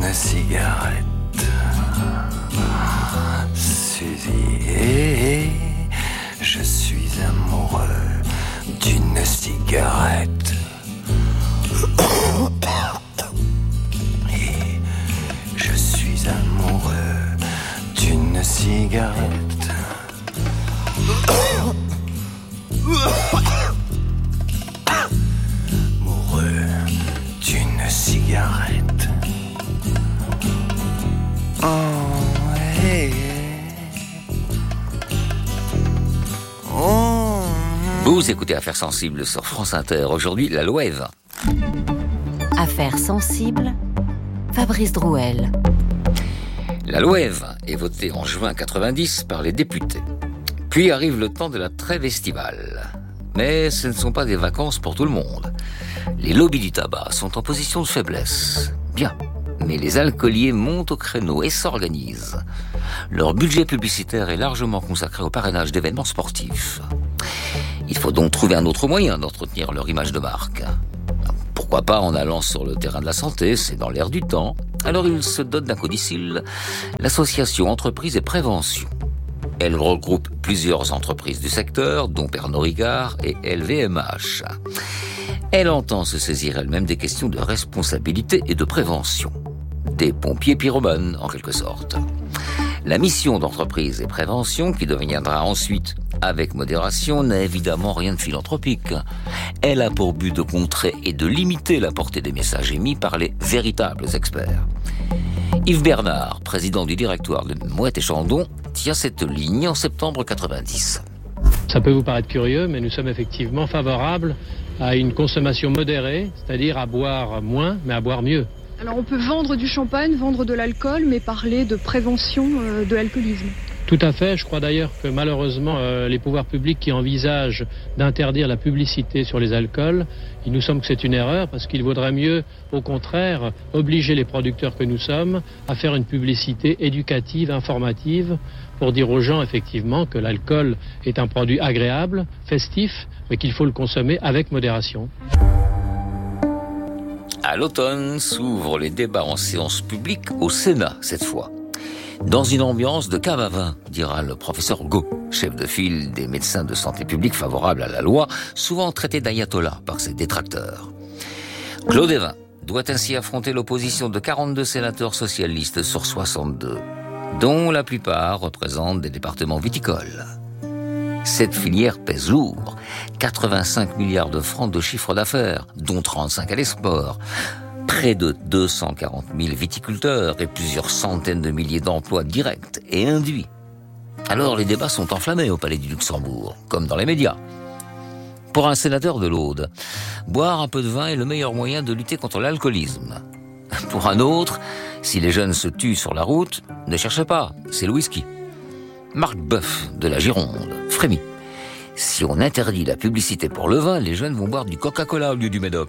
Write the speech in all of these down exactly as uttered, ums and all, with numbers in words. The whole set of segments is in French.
d'une cigarette. Suzy, je suis amoureux d'une cigarette. Et je suis amoureux d'une cigarette. Amoureux d'une cigarette. Oh, hey. Oh. Vous écoutez Affaires sensibles sur France Inter. Aujourd'hui, la loi Evin. Affaires sensibles, Fabrice Drouel. La loi Evin est votée en juin quatre-vingt-dix par les députés. Puis arrive le temps de la trêve estivale. Mais ce ne sont pas des vacances pour tout le monde. Les lobbies du tabac sont en position de faiblesse. Bien, mais les alcooliers montent au créneau et s'organisent. Leur budget publicitaire est largement consacré au parrainage d'événements sportifs. Il faut donc trouver un autre moyen d'entretenir leur image de marque. Pourquoi pas en allant sur le terrain de la santé, c'est dans l'air du temps. Alors ils se dotent d'un codicille, l'association Entreprise et Prévention. Elle regroupe plusieurs entreprises du secteur, dont Pernod Ricard et L V M H. Elle entend se saisir elle-même des questions de responsabilité et de prévention. Des pompiers pyromanes, en quelque sorte. La mission d'entreprise et prévention, qui deviendra ensuite avec modération, n'a évidemment rien de philanthropique. Elle a pour but de contrer et de limiter la portée des messages émis par les véritables experts. Yves Bernard, président du directoire de Moët et Chandon, tient cette ligne en septembre quatre-vingt-dix. Ça peut vous paraître curieux, mais nous sommes effectivement favorables à une consommation modérée, c'est-à-dire à boire moins, mais à boire mieux. Alors on peut vendre du champagne, vendre de l'alcool, mais parler de prévention euh, de l'alcoolisme. Tout à fait. Je crois d'ailleurs que malheureusement, euh, les pouvoirs publics qui envisagent d'interdire la publicité sur les alcools, il nous semble que c'est une erreur parce qu'il vaudrait mieux, au contraire, obliger les producteurs que nous sommes à faire une publicité éducative, informative, pour dire aux gens effectivement que l'alcool est un produit agréable, festif, mais qu'il faut le consommer avec modération. À l'automne s'ouvrent les débats en séance publique au Sénat, cette fois. Dans une ambiance de cave à vin, dira le professeur Go, chef de file des médecins de santé publique favorables à la loi, souvent traité d'ayatollah par ses détracteurs. Claude Evin doit ainsi affronter l'opposition de quarante-deux sénateurs socialistes sur soixante-deux, dont la plupart représentent des départements viticoles. Cette filière pèse lourd, quatre-vingt-cinq milliards de francs de chiffre d'affaires, dont trente-cinq à l'export, près de deux cent quarante mille viticulteurs et plusieurs centaines de milliers d'emplois directs et induits. Alors les débats sont enflammés au Palais du Luxembourg, comme dans les médias. Pour un sénateur de l'Aude, boire un peu de vin est le meilleur moyen de lutter contre l'alcoolisme. Pour un autre, si les jeunes se tuent sur la route, ne cherchez pas, c'est le whisky. Marc Boeuf, de la Gironde, frémit. Si on interdit la publicité pour le vin, les jeunes vont boire du Coca-Cola au lieu du Médoc.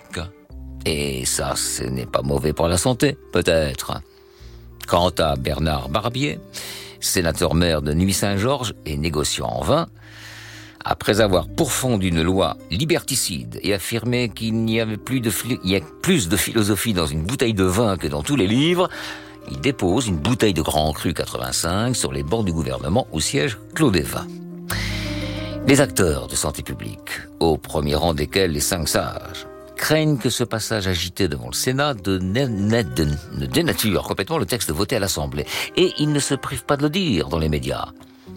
Et ça, ce n'est pas mauvais pour la santé, peut-être. Quant à Bernard Barbier, sénateur-maire de Nuit-Saint-Georges et négociant en vin, après avoir pourfendu une loi liberticide et affirmé qu'il n'y avait plus de, il y a plus de philosophie dans une bouteille de vin que dans tous les livres, il dépose une bouteille de Grand Cru quatre-vingt-cinq sur les bancs du gouvernement où siège Claude Evin. Les acteurs de santé publique, au premier rang desquels les cinq sages, craignent que ce passage agité devant le Sénat de ne dénature complètement le texte voté à l'Assemblée. Et ils ne se privent pas de le dire dans les médias.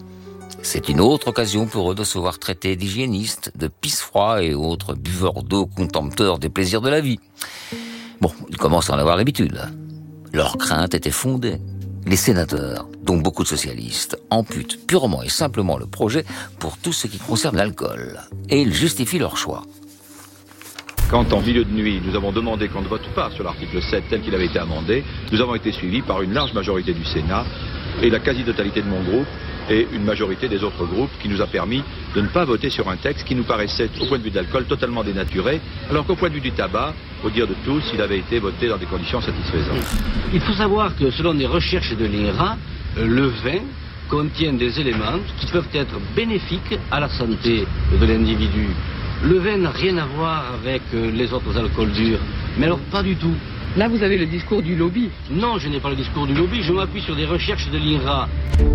C'est une autre occasion pour eux de se voir traités d'hygiénistes, de pisse-froid et autres buveurs d'eau contempteurs des plaisirs de la vie. Bon, ils commencent à en avoir l'habitude. Leur crainte était fondée. Les sénateurs, dont beaucoup de socialistes, amputent purement et simplement le projet pour tout ce qui concerne l'alcool. Et ils justifient leur choix. Quand en milieu de nuit, nous avons demandé qu'on ne vote pas sur l'article sept tel qu'il avait été amendé, nous avons été suivis par une large majorité du Sénat et la quasi-totalité de mon groupe et une majorité des autres groupes qui nous a permis de ne pas voter sur un texte qui nous paraissait, au point de vue de l'alcool, totalement dénaturé, alors qu'au point de vue du tabac, au dire de tous, il avait été voté dans des conditions satisfaisantes. Il faut savoir que selon des recherches de l'I N R A, le vin contient des éléments qui peuvent être bénéfiques à la santé de l'individu. Le vin n'a rien à voir avec les autres alcools durs, mais alors pas du tout. Là, vous avez le discours du lobby. Non, je n'ai pas le discours du lobby, je m'appuie sur des recherches de l'I N R A.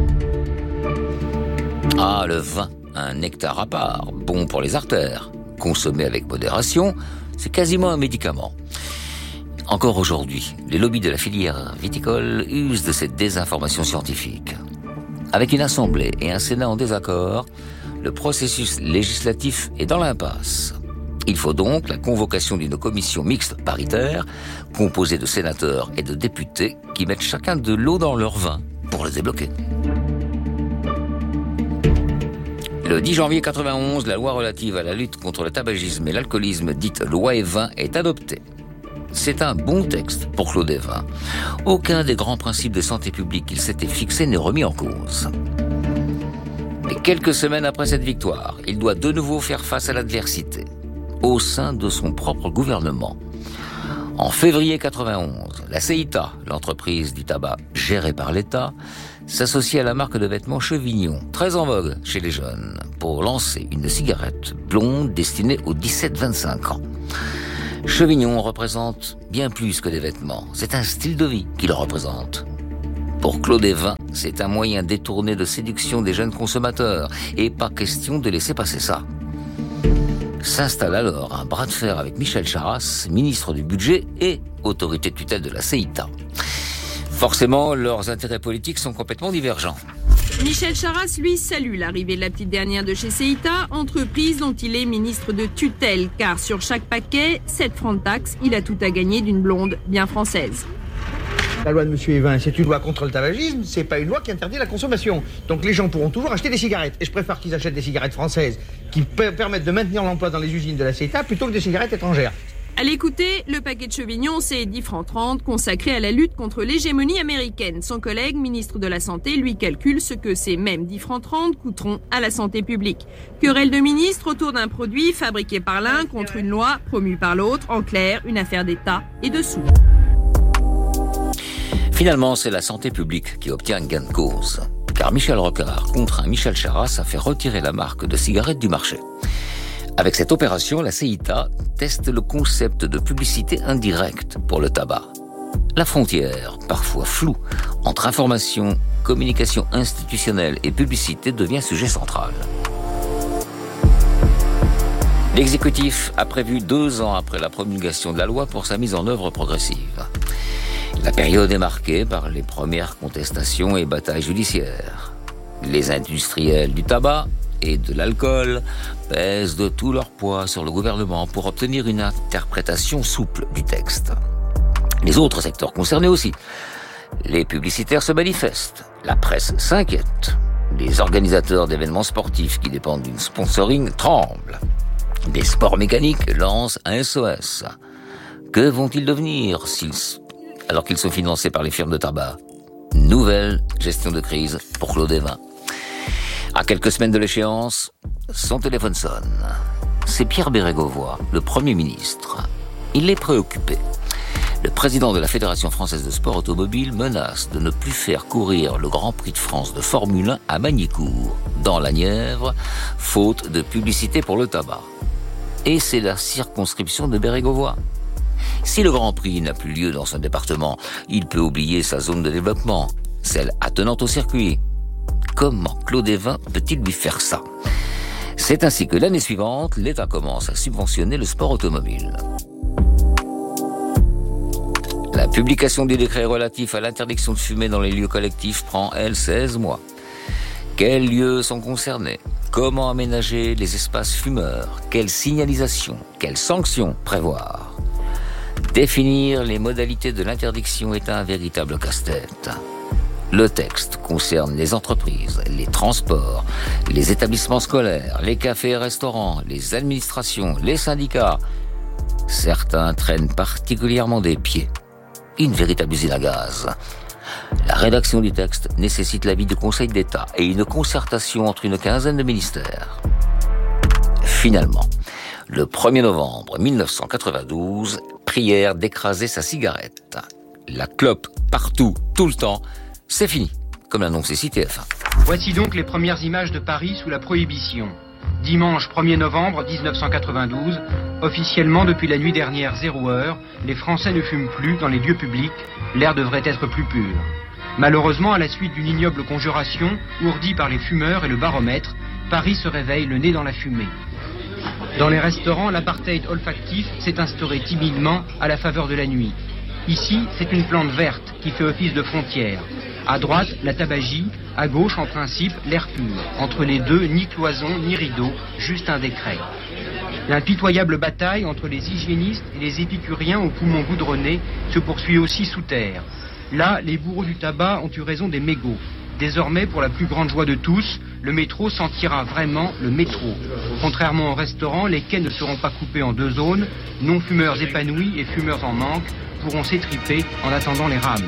Ah, le vin, un nectar à part, bon pour les artères. Consommé avec modération, c'est quasiment un médicament. Encore aujourd'hui, les lobbies de la filière viticole usent de cette désinformation scientifique. Avec une assemblée et un Sénat en désaccord, le processus législatif est dans l'impasse. Il faut donc la convocation d'une commission mixte paritaire, composée de sénateurs et de députés, qui mettent chacun de l'eau dans leur vin pour le débloquer. Le dix janvier quatre-vingt-onze, la loi relative à la lutte contre le tabagisme et l'alcoolisme, dite loi Evin, est adoptée. C'est un bon texte pour Claude Evin. Aucun des grands principes de santé publique qu'il s'était fixé n'est remis en cause. Mais quelques semaines après cette victoire, il doit de nouveau faire face à l'adversité, au sein de son propre gouvernement. En février quatre-vingt-onze, la C I T A, l'entreprise du tabac gérée par l'État, s'associe à la marque de vêtements Chevignon, très en vogue chez les jeunes, pour lancer une cigarette blonde destinée aux dix-sept vingt-cinq ans. Chevignon représente bien plus que des vêtements, c'est un style de vie qui le représente. Pour Claude Evin, c'est un moyen détourné de séduction des jeunes consommateurs, et pas question de laisser passer ça. S'installe alors un bras de fer avec Michel Charasse, ministre du Budget et autorité de tutelle de la C I T A. Forcément, leurs intérêts politiques sont complètement divergents. Michel Charasse, lui, salue l'arrivée de la petite dernière de chez C I T A, entreprise dont il est ministre de tutelle, car sur chaque paquet, sept francs de taxe, il a tout à gagner d'une blonde bien française. La loi de M. Evin, c'est une loi contre le tabagisme, c'est pas une loi qui interdit la consommation. Donc les gens pourront toujours acheter des cigarettes. Et je préfère qu'ils achètent des cigarettes françaises qui permettent de maintenir l'emploi dans les usines de la C I T A plutôt que des cigarettes étrangères. À l'écouter, le paquet de Chevignon, c'est dix francs trente consacré à la lutte contre l'hégémonie américaine. Son collègue, ministre de la Santé, lui calcule ce que ces mêmes dix francs trente coûteront à la santé publique. Querelle de ministres autour d'un produit fabriqué par l'un contre une loi promue par l'autre. En clair, une affaire d'État et de sous. Finalement, c'est la santé publique qui obtient un gain de cause. Car Michel Rocard contraint Michel Charasse à faire retirer la marque de cigarettes du marché. Avec cette opération, la C I T A teste le concept de publicité indirecte pour le tabac. La frontière, parfois floue, entre information, communication institutionnelle et publicité devient sujet central. L'exécutif a prévu deux ans après la promulgation de la loi pour sa mise en œuvre progressive. La période est marquée par les premières contestations et batailles judiciaires. Les industriels du tabac et de l'alcool pèsent de tout leur poids sur le gouvernement pour obtenir une interprétation souple du texte. Les autres secteurs concernés aussi. Les publicitaires se manifestent, la presse s'inquiète, les organisateurs d'événements sportifs qui dépendent d'une sponsoring tremblent, des sports mécaniques lancent un S O S. Que vont-ils devenir s'ils, alors qu'ils sont financés par les firmes de tabac? Nouvelle gestion de crise pour Claude Evin. À quelques semaines de l'échéance, son téléphone sonne. C'est Pierre Bérégovoy, le Premier ministre. Il est préoccupé. Le président de la Fédération française de sport automobile menace de ne plus faire courir le Grand Prix de France de Formule un à Magny-Cours, dans la Nièvre, faute de publicité pour le tabac. Et c'est la circonscription de Bérégovoy. Si le Grand Prix n'a plus lieu dans son département, il peut oublier sa zone de développement, celle attenante au circuit. Comment Claude Evin peut-il lui faire ça? C'est ainsi que l'année suivante, l'État commence à subventionner le sport automobile. La publication du décret relatif à l'interdiction de fumer dans les lieux collectifs prend, elle, seize mois. Quels lieux sont concernés? Comment aménager les espaces fumeurs? Quelle signalisation? Quelles sanctions prévoir? Définir les modalités de l'interdiction est un véritable casse-tête. Le texte concerne les entreprises, les transports, les établissements scolaires, les cafés et restaurants, les administrations, les syndicats. Certains traînent particulièrement des pieds. Une véritable usine à gaz. La rédaction du texte nécessite l'avis du Conseil d'État et une concertation entre une quinzaine de ministères. Finalement, le premier novembre mille neuf cent quatre-vingt-douze, prière d'écraser sa cigarette. La clope partout, tout le temps, c'est fini, comme l'annonçait C T F un. Voici donc les premières images de Paris sous la prohibition. Dimanche premier novembre dix-neuf cent quatre-vingt-douze, officiellement depuis la nuit dernière zéro heure, les Français ne fument plus dans les lieux publics, l'air devrait être plus pur. Malheureusement, à la suite d'une ignoble conjuration, ourdie par les fumeurs et le baromètre, Paris se réveille le nez dans la fumée. Dans les restaurants, l'apartheid olfactif s'est instauré timidement à la faveur de la nuit. Ici, c'est une plante verte qui fait office de frontière. À droite, la tabagie, à gauche, en principe, l'air pur. Entre les deux, ni cloison, ni rideau, juste un décret. L'impitoyable bataille entre les hygiénistes et les épicuriens aux poumons goudronnés se poursuit aussi sous terre. Là, les bourreaux du tabac ont eu raison des mégots. Désormais, pour la plus grande joie de tous, le métro sentira vraiment le métro. Contrairement au restaurant, les quais ne seront pas coupés en deux zones. Non-fumeurs épanouis et fumeurs en manque pourront s'étriper en attendant les rames.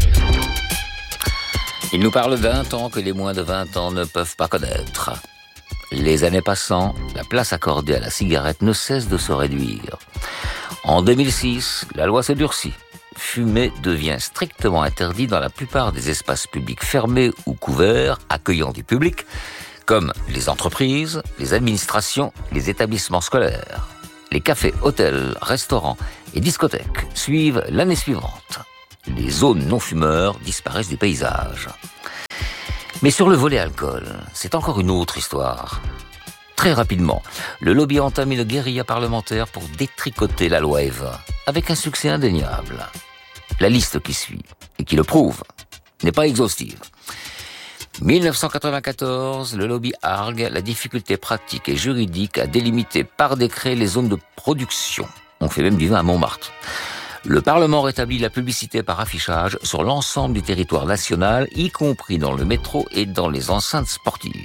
Il nous parle d'un temps que les moins de vingt ans ne peuvent pas connaître. Les années passant, la place accordée à la cigarette ne cesse de se réduire. En deux mille six, la loi se durcit. Fumer devient strictement interdit dans la plupart des espaces publics fermés ou couverts, accueillant du public, comme les entreprises, les administrations, les établissements scolaires. Les cafés, hôtels, restaurants et discothèques suivent l'année suivante. Les zones non-fumeurs disparaissent du paysage. Mais sur le volet alcool, c'est encore une autre histoire. Très rapidement, le lobby entame une guérilla parlementaire pour détricoter la loi Evin, avec un succès indéniable. La liste qui suit, et qui le prouve, n'est pas exhaustive. dix-neuf cent quatre-vingt-quatorze, le lobby argue la difficulté pratique et juridique à délimiter par décret les zones de production. On fait même du vin à Montmartre. Le Parlement rétablit la publicité par affichage sur l'ensemble du territoire national, y compris dans le métro et dans les enceintes sportives.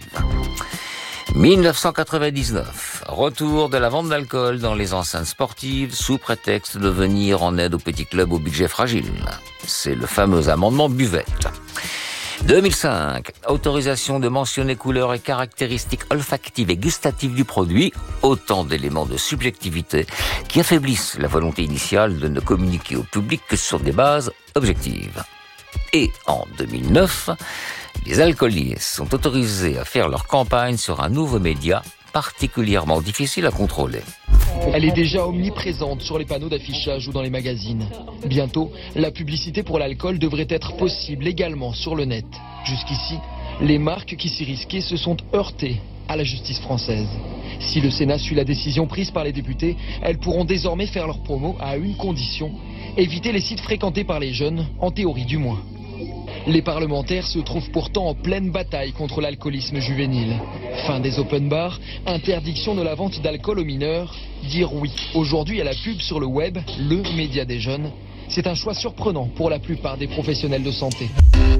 dix-neuf cent quatre-vingt-dix-neuf, retour de la vente d'alcool dans les enceintes sportives sous prétexte de venir en aide aux petits clubs au budget fragile. C'est le fameux amendement Buvette. deux mille cinq, autorisation de mentionner couleurs et caractéristiques olfactives et gustatives du produit, autant d'éléments de subjectivité qui affaiblissent la volonté initiale de ne communiquer au public que sur des bases objectives. Et en deux mille neuf, les alcooliers sont autorisés à faire leur campagne sur un nouveau média particulièrement difficile à contrôler. Elle est déjà omniprésente sur les panneaux d'affichage ou dans les magazines. Bientôt, la publicité pour l'alcool devrait être possible également sur le net. Jusqu'ici, les marques qui s'y risquaient se sont heurtées à la justice française. Si le Sénat suit la décision prise par les députés, elles pourront désormais faire leur promo à une condition, éviter les sites fréquentés par les jeunes, en théorie du moins. Les parlementaires se trouvent pourtant en pleine bataille contre l'alcoolisme juvénile. Fin des open bars, interdiction de la vente d'alcool aux mineurs, dire oui aujourd'hui à la pub sur le web, le média des jeunes, c'est un choix surprenant pour la plupart des professionnels de santé.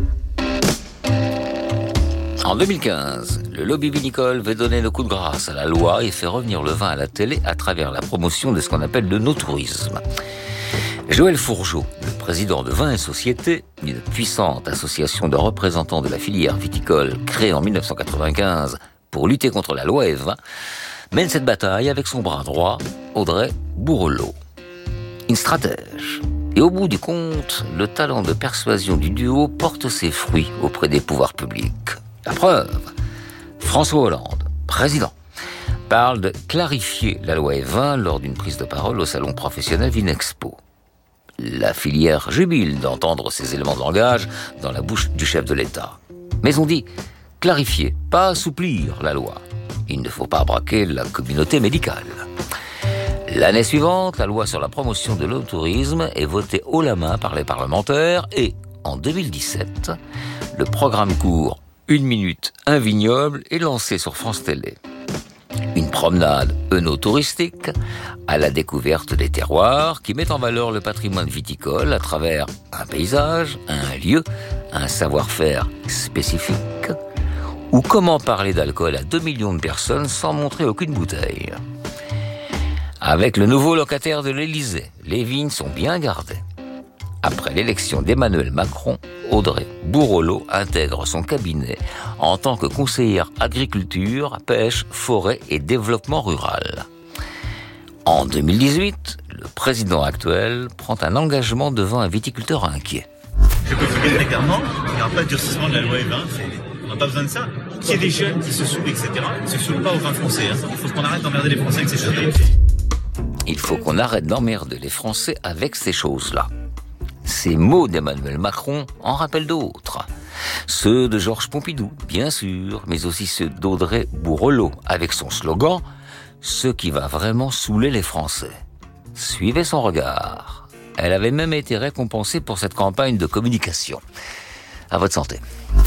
En deux mille quinze, le lobby vinicole veut donner le coup de grâce à la loi et fait revenir le vin à la télé à travers la promotion de ce qu'on appelle le no-tourisme. Joël Fourgeau, le président de Vins et Société, une puissante association de représentants de la filière viticole créée en dix-neuf cent quatre-vingt-quinze pour lutter contre la loi Evin, mène cette bataille avec son bras droit, Audrey Bourrelot. Une stratège. Et au bout du compte, le talent de persuasion du duo porte ses fruits auprès des pouvoirs publics. La preuve, François Hollande, président, parle de clarifier la loi Evin lors d'une prise de parole au salon professionnel Vinexpo. La filière jubile d'entendre ces éléments de langage dans la bouche du chef de l'État. Mais on dit clarifier, pas assouplir la loi. Il ne faut pas braquer la communauté médicale. L'année suivante, la loi sur la promotion de l'eau-tourisme est votée haut la main par les parlementaires et, en deux mille dix-sept, le programme court Une minute, un vignoble est lancé sur France Télé. Une promenade œnotouristique à la découverte des terroirs qui met en valeur le patrimoine viticole à travers un paysage, un lieu, un savoir-faire spécifique, ou comment parler d'alcool à deux millions de personnes sans montrer aucune bouteille. Avec le nouveau locataire de l'Élysée, les vignes sont bien gardées. Après l'élection d'Emmanuel Macron, Audrey Bourrelot intègre son cabinet en tant que conseillère agriculture, pêche, forêt et développement rural. En deux mille dix-huit, le président actuel prend un engagement devant un viticulteur inquiet. Je peux vous dire très clairement, il n'y aura pas de durcissement de la loi Evin. On n'a pas besoin de ça. Qu'il y ait des jeunes qui se saoulent, et cetera. Ils ne se saoulent pas au vin français. Hein. Il faut qu'on arrête d'emmerder les Français avec ces choses-là. Il faut qu'on arrête d'emmerder les Français avec ces choses-là. Ces mots d'Emmanuel Macron en rappellent d'autres. Ceux de Georges Pompidou, bien sûr, mais aussi ceux d'Audrey Bourrelot, avec son slogan « Ce qui va vraiment saouler les Français ». Suivez son regard. Elle avait même été récompensée pour cette campagne de communication. À votre santé.